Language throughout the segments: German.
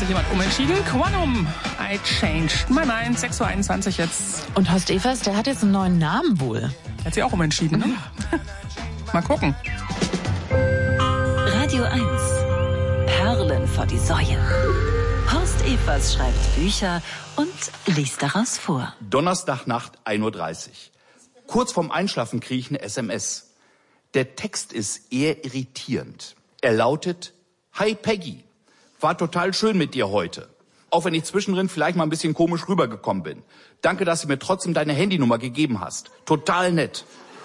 jemand umentschieden. Quantum, I changed my mind. 6:21 Uhr jetzt. Und Horst Evers, der hat jetzt einen neuen Namen wohl. Hat sie auch umentschieden, ne? Mal gucken. Radio 1. Perlen vor die Säue. Horst Evers schreibt Bücher und liest daraus vor. Donnerstagnacht, 1:30 Uhr. Kurz vorm Einschlafen kriege ich eine SMS. Der Text ist eher irritierend. Er lautet: Hi Peggy, war total schön mit dir heute. Auch wenn ich zwischendrin vielleicht mal ein bisschen komisch rübergekommen bin. Danke, dass du mir trotzdem deine Handynummer gegeben hast. Total nett.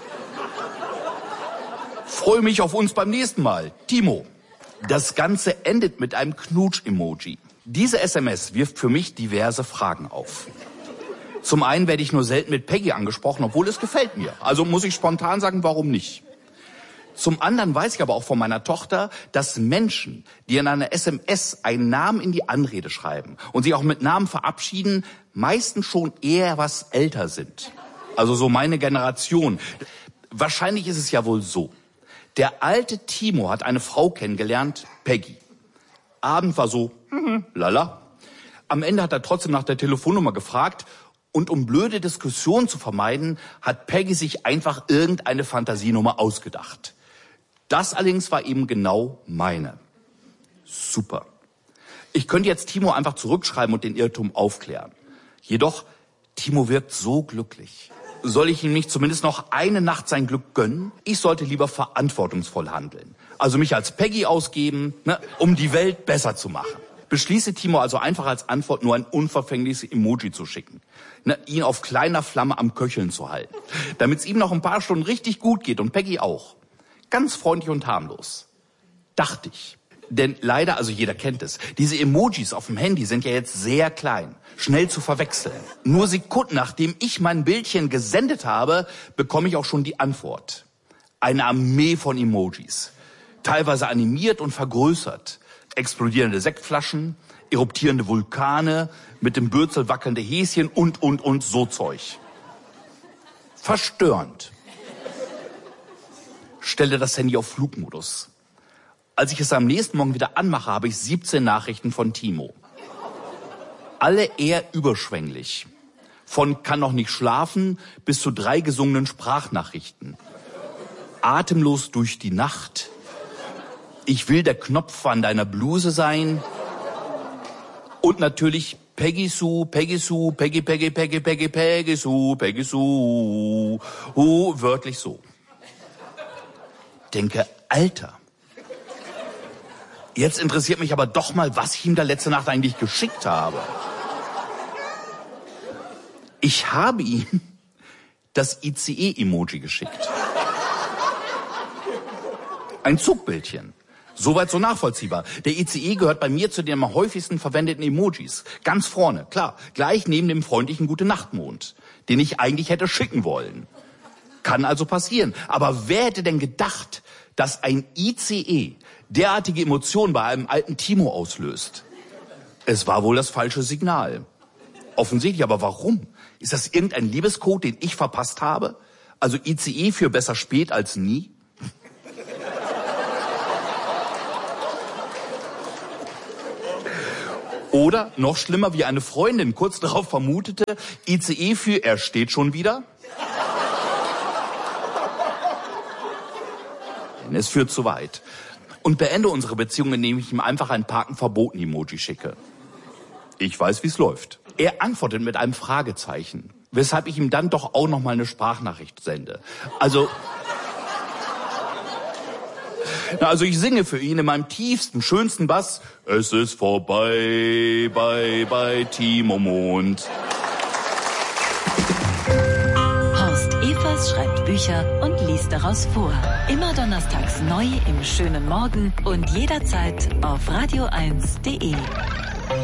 Freue mich auf uns beim nächsten Mal. Timo. Das Ganze endet mit einem Knutsch-Emoji. Diese SMS wirft für mich diverse Fragen auf. Zum einen werde ich nur selten mit Peggy angesprochen, obwohl es gefällt mir. Also muss ich spontan sagen, warum nicht? Zum anderen weiß ich aber auch von meiner Tochter, dass Menschen, die in einer SMS einen Namen in die Anrede schreiben und sich auch mit Namen verabschieden, meistens schon eher was älter sind. Also so meine Generation. Wahrscheinlich ist es ja wohl so. Der alte Timo hat eine Frau kennengelernt, Peggy. Abend war so, lala. Am Ende hat er trotzdem nach der Telefonnummer gefragt und um blöde Diskussionen zu vermeiden, hat Peggy sich einfach irgendeine Fantasienummer ausgedacht. Das allerdings war eben genau meine. Super. Ich könnte jetzt Timo einfach zurückschreiben und den Irrtum aufklären. Jedoch, Timo wirkt so glücklich. Soll ich ihm nicht zumindest noch eine Nacht sein Glück gönnen? Ich sollte lieber verantwortungsvoll handeln. Also mich als Peggy ausgeben, um die Welt besser zu machen. Beschließe Timo also einfach als Antwort nur ein unverfängliches Emoji zu schicken. Ihn auf kleiner Flamme am Köcheln zu halten. Damit es ihm noch ein paar Stunden richtig gut geht und Peggy auch. Ganz freundlich und harmlos. Dachte ich. Denn leider, also jeder kennt es, diese Emojis auf dem Handy sind ja jetzt sehr klein, schnell zu verwechseln. Nur Sekunden nachdem ich mein Bildchen gesendet habe, bekomme ich auch schon die Antwort. Eine Armee von Emojis. Teilweise animiert und vergrößert. Explodierende Sektflaschen, eruptierende Vulkane, mit dem Bürzel wackelnde Häschen und so Zeug. Verstörend. Stelle das Handy auf Flugmodus. Als ich es am nächsten Morgen wieder anmache, habe ich 17 Nachrichten von Timo. Alle eher überschwänglich. Von kann noch nicht schlafen bis zu 3 gesungenen Sprachnachrichten. Atemlos durch die Nacht. Ich will der Knopf an deiner Bluse sein. Und natürlich Peggy Sue, Peggy Sue, Peggy, Peggy, Peggy, Peggy, Peggy Sue, Peggy Sue. Wörtlich so. Denke, Alter. Jetzt interessiert mich aber doch mal, was ich ihm da letzte Nacht eigentlich geschickt habe. Ich habe ihm das ICE-Emoji geschickt. Ein Zugbildchen. Soweit so nachvollziehbar. Der ICE gehört bei mir zu den am häufigsten verwendeten Emojis. Ganz vorne, klar. Gleich neben dem freundlichen Gute-Nacht-Mond, den ich eigentlich hätte schicken wollen. Kann also passieren. Aber wer hätte denn gedacht, dass ein ICE derartige Emotionen bei einem alten Timo auslöst? Es war wohl das falsche Signal. Offensichtlich, aber warum? Ist das irgendein Liebescode, den ich verpasst habe? Also ICE für besser spät als nie? Oder, noch schlimmer, wie eine Freundin kurz darauf vermutete, ICE für er steht schon wieder? Es führt zu weit. Und beende unsere Beziehung, indem ich ihm einfach ein Parken verboten Emoji schicke. Ich weiß, wie es läuft. Er antwortet mit einem Fragezeichen, weshalb ich ihm dann doch auch noch mal eine Sprachnachricht sende. Also ich singe für ihn in meinem tiefsten, schönsten Bass. Es ist vorbei bei Timo Mond. Horst Evers schreibt Bücher und liest daraus vor. Immer donnerstags neu im schönen Morgen und jederzeit auf radio1.de.